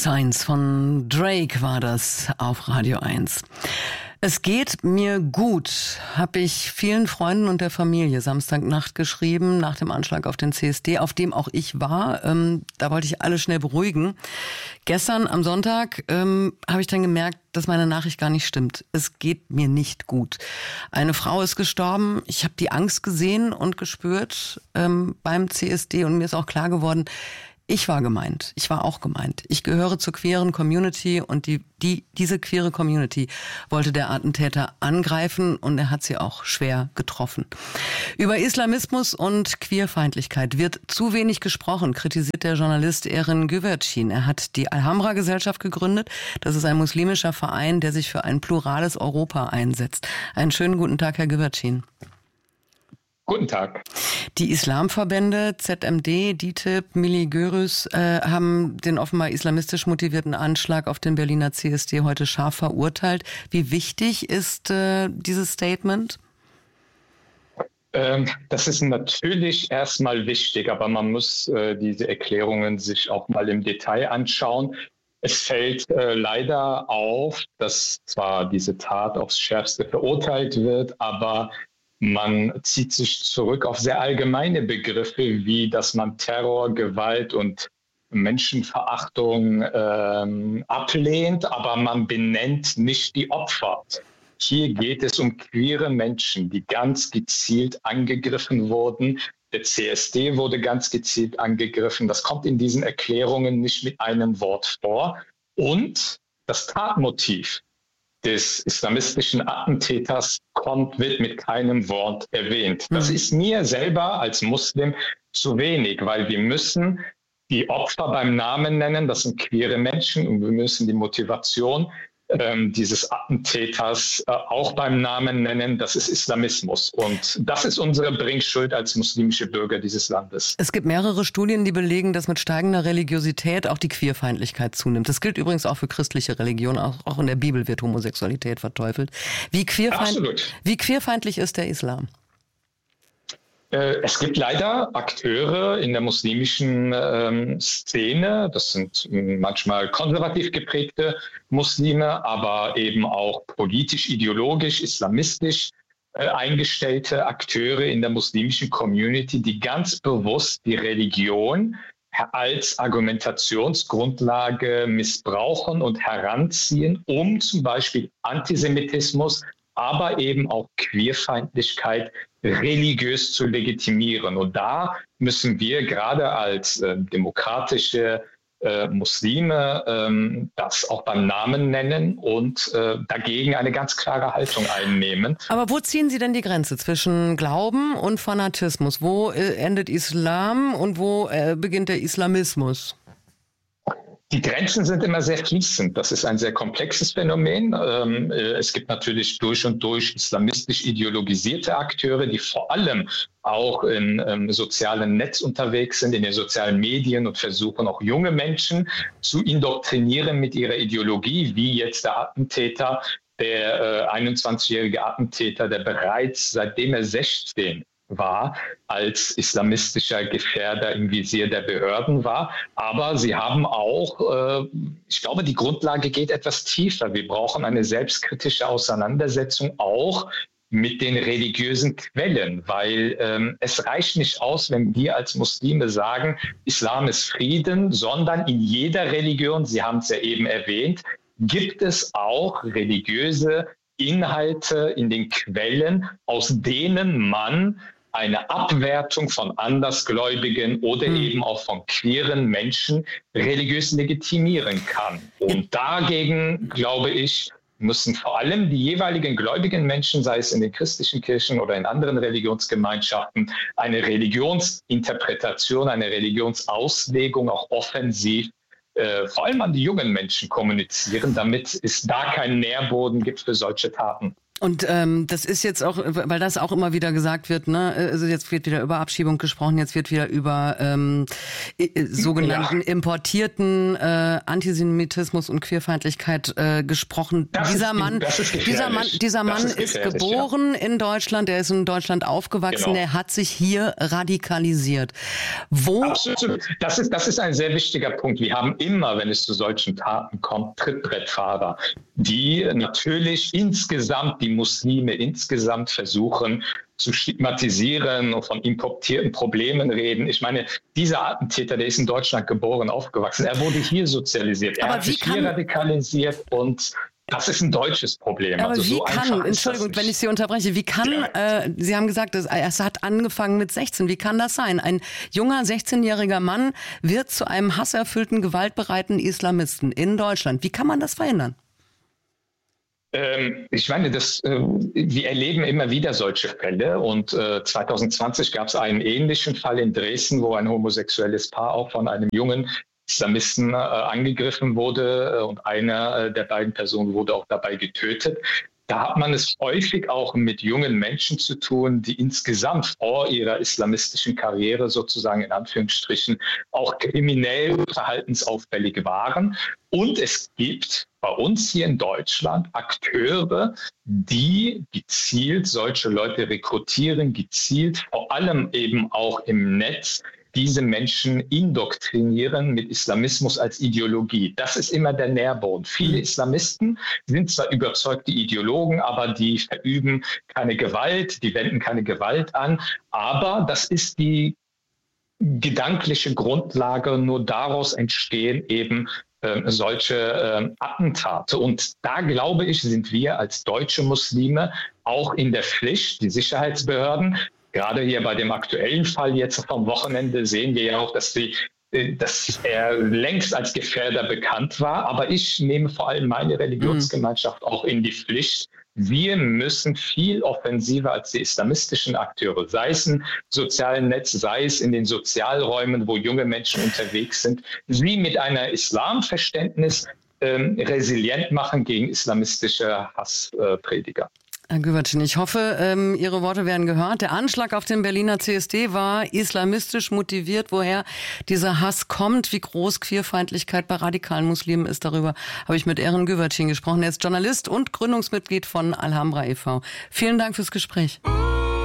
Signs von Drake war das auf Radio 1. Es geht mir gut, habe ich vielen Freunden und der Familie Samstagnacht geschrieben, nach dem Anschlag auf den CSD, auf dem auch ich war. Da wollte ich alle schnell beruhigen. Gestern am Sonntag habe ich dann gemerkt, dass meine Nachricht gar nicht stimmt. Es geht mir nicht gut. Eine Frau ist gestorben. Ich habe die Angst gesehen und gespürt beim CSD und mir ist auch klar geworden, ich war gemeint. Ich war auch gemeint. Ich gehöre zur queeren Community und diese queere Community wollte der Attentäter angreifen und er hat sie auch schwer getroffen. Über Islamismus und Queerfeindlichkeit wird zu wenig gesprochen, kritisiert der Journalist Erin Güvercin. Er hat die Alhambra-Gesellschaft gegründet. Das ist ein muslimischer Verein, der sich für ein plurales Europa einsetzt. Einen schönen guten Tag, Herr Güvercin. Guten Tag. Die Islamverbände ZMD, DİTİB, Milli Görüş haben den offenbar islamistisch motivierten Anschlag auf den Berliner CSD heute scharf verurteilt. Wie wichtig ist dieses Statement? Das ist natürlich erstmal wichtig, aber man muss diese Erklärungen sich auch mal im Detail anschauen. Es fällt leider auf, dass zwar diese Tat aufs Schärfste verurteilt wird, aber man zieht sich zurück auf sehr allgemeine Begriffe, wie dass man Terror, Gewalt und Menschenverachtung ablehnt, aber man benennt nicht die Opfer. Hier geht es um queere Menschen, die ganz gezielt angegriffen wurden. Der CSD wurde ganz gezielt angegriffen. Das kommt in diesen Erklärungen nicht mit einem Wort vor. Und das Tatmotiv des islamistischen Attentäters wird mit keinem Wort erwähnt. Das ist mir selber als Muslim zu wenig, weil wir müssen die Opfer beim Namen nennen, das sind queere Menschen, und wir müssen die Motivation dieses Attentäters auch beim Namen nennen, das ist Islamismus. Und das ist unsere Bringschuld als muslimische Bürger dieses Landes. Es gibt mehrere Studien, die belegen, dass mit steigender Religiosität auch die Queerfeindlichkeit zunimmt. Das gilt übrigens auch für christliche Religionen. Auch in der Bibel wird Homosexualität verteufelt. Wie queerfeindlich ist der Islam? Es gibt leider Akteure in der muslimischen Szene, das sind manchmal konservativ geprägte Muslime, aber eben auch politisch, ideologisch, islamistisch eingestellte Akteure in der muslimischen Community, die ganz bewusst die Religion als Argumentationsgrundlage missbrauchen und heranziehen, um zum Beispiel Antisemitismus, aber eben auch Queerfeindlichkeit religiös zu legitimieren. Und da müssen wir gerade als demokratische Muslime das auch beim Namen nennen und dagegen eine ganz klare Haltung einnehmen. Aber wo ziehen Sie denn die Grenze zwischen Glauben und Fanatismus? Wo endet Islam und wo beginnt der Islamismus? Die Grenzen sind immer sehr fließend. Das ist ein sehr komplexes Phänomen. Es gibt natürlich durch und durch islamistisch ideologisierte Akteure, die vor allem auch im sozialen Netz unterwegs sind, in den sozialen Medien und versuchen auch junge Menschen zu indoktrinieren mit ihrer Ideologie, wie jetzt der Attentäter, der 21-jährige Attentäter, der bereits seitdem er 16 war, als islamistischer Gefährder im Visier der Behörden war. Aber sie haben auch, ich glaube, die Grundlage geht etwas tiefer. Wir brauchen eine selbstkritische Auseinandersetzung auch mit den religiösen Quellen, weil es reicht nicht aus, wenn wir als Muslime sagen, Islam ist Frieden, sondern in jeder Religion, Sie haben es ja eben erwähnt, gibt es auch religiöse Inhalte in den Quellen, aus denen man eine Abwertung von Andersgläubigen oder eben auch von queeren Menschen religiös legitimieren kann. Und dagegen, glaube ich, müssen vor allem die jeweiligen gläubigen Menschen, sei es in den christlichen Kirchen oder in anderen Religionsgemeinschaften, eine Religionsinterpretation, eine Religionsauslegung auch offensiv vor allem an die jungen Menschen kommunizieren, damit es da keinen Nährboden gibt für solche Taten. Und das ist jetzt auch, weil das auch immer wieder gesagt wird, ne, also jetzt wird wieder über Abschiebung gesprochen, jetzt wird wieder über sogenannten importierten Antisemitismus und Queerfeindlichkeit gesprochen. Dieser Mann ist geboren in Deutschland, der ist in Deutschland aufgewachsen, der hat sich hier radikalisiert. Absolut. Das ist ein sehr wichtiger Punkt. Wir haben immer, wenn es zu solchen Taten kommt, Trittbrettfahrer, die natürlich insgesamt, die Muslime insgesamt versuchen zu stigmatisieren und von importierten Problemen reden. Ich meine, dieser Attentäter, der ist in Deutschland geboren, aufgewachsen. Er wurde hier sozialisiert. Er hat sich hier radikalisiert und das ist ein deutsches Problem. Aber also Entschuldigung, wenn ich Sie unterbreche, wie kann, Sie haben gesagt, es hat angefangen mit 16. Wie kann das sein? Ein junger 16-jähriger Mann wird zu einem hasserfüllten, gewaltbereiten Islamisten in Deutschland. Wie kann man das verhindern? Ich meine, wir erleben immer wieder solche Fälle und 2020 gab es einen ähnlichen Fall in Dresden, wo ein homosexuelles Paar auch von einem jungen Islamisten angegriffen wurde und einer der beiden Personen wurde auch dabei getötet. Da hat man es häufig auch mit jungen Menschen zu tun, die insgesamt vor ihrer islamistischen Karriere sozusagen in Anführungsstrichen auch kriminell verhaltensauffällig waren. Und es gibt bei uns hier in Deutschland Akteure, die gezielt solche Leute rekrutieren, gezielt vor allem eben auch im Netz diese Menschen indoktrinieren mit Islamismus als Ideologie. Das ist immer der Nährboden. Viele Islamisten sind zwar überzeugte Ideologen, aber die verüben keine Gewalt, die wenden keine Gewalt an. Aber das ist die gedankliche Grundlage. Nur daraus entstehen eben solche Attentate. Und da, glaube ich, sind wir als deutsche Muslime auch in der Pflicht, die Sicherheitsbehörden. Gerade hier bei dem aktuellen Fall jetzt vom Wochenende sehen wir ja auch, dass er längst als Gefährder bekannt war. Aber ich nehme vor allem meine Religionsgemeinschaft auch in die Pflicht. Wir müssen viel offensiver als die islamistischen Akteure, sei es im sozialen Netz, sei es in den Sozialräumen, wo junge Menschen unterwegs sind, sie mit einer Islamverständnis resilient machen gegen islamistische Hassprediger. Herr Güvercin, ich hoffe, Ihre Worte werden gehört. Der Anschlag auf den Berliner CSD war islamistisch motiviert. Woher dieser Hass kommt, wie groß Queerfeindlichkeit bei radikalen Muslimen ist, darüber habe ich mit Eren Güvercin gesprochen. Er ist Journalist und Gründungsmitglied von Alhambra e.V. Vielen Dank fürs Gespräch.